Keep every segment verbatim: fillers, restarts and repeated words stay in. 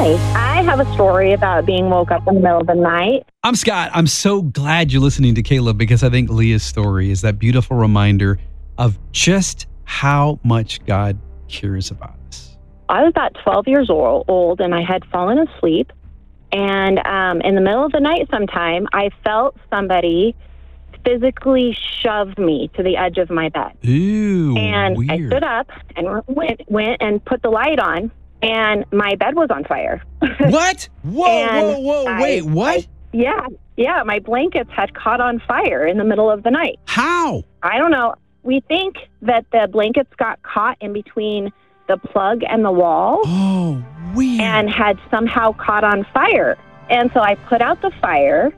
Hi. I have a story about being woke up in the middle of the night. I'm Scott. I'm so glad you're listening to Caleb because I think Leah's story is that beautiful reminder of just how much God cares about us. I was about twelve years old, and I had fallen asleep. And um, in the middle of the night sometime, I felt somebody physically shove me to the edge of my bed. Ooh, and weird. I stood up and went, went and put the light on, and my bed was on fire. What? Whoa, whoa, whoa, I, wait, what? I, yeah, yeah, my blankets had caught on fire in the middle of the night. How? I don't know. We think that the blankets got caught in between the plug and the wall. Oh, weird. And had somehow caught on fire. And so I put out the fire,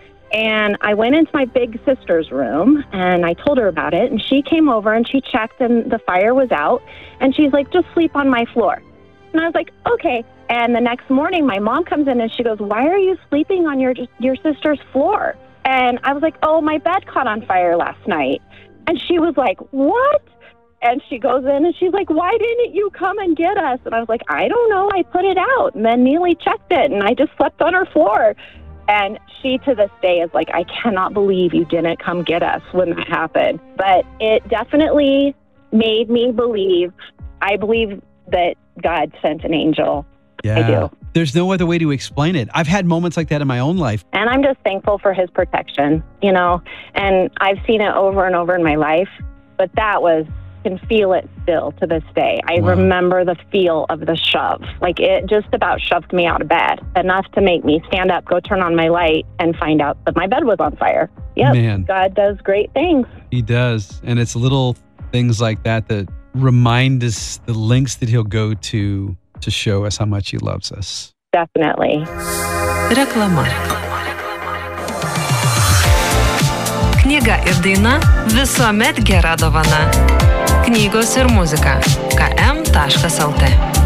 and I went into my big sister's room, and I told her about it, and she came over, and she checked, and the fire was out, and she's like, just sleep on my floor. And I was like, okay. And the next morning, my mom comes in, and she goes, why are you sleeping on your your sister's floor? And I was like, oh, my bed caught on fire last night. And she was like, what? And she goes in and she's like, why didn't you come and get us? And I was like, I don't know. I put it out. And then Neely checked it, and I just slept on her floor. And she, to this day, is like, I cannot believe you didn't come get us when that happened. But it definitely made me believe, I believe that God sent an angel. Yeah. I do. There's no other way to explain it. I've had moments like that in my own life. And I'm just thankful for his protection, you know, and I've seen it over and over in my life. But that was, can feel it still to this day. I Wow. remember the feel of the shove. Like, it just about shoved me out of bed, enough to make me stand up, go turn on my light, and find out that my bed was on fire. Yep, Man. God does great things. He does. And it's little things like that that remind us the lengths that he'll go to to show us how much he loves us. Definitely. Reklama. Knyga ir daina visuomet gera dovana. Knygos ir muzika. k m taškas l t